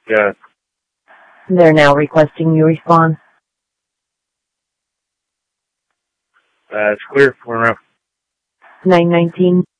Yes. They're now requesting you respond. It's clear for now. 919.